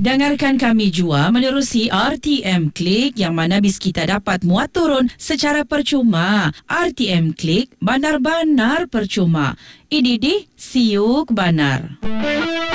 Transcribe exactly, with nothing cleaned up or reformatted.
Dengarkan kami jua menerusi R T M Klik yang mana bis kita dapat muat turun secara percuma. R T M Klik, benar-benar percuma. Ini di Siuk Banar.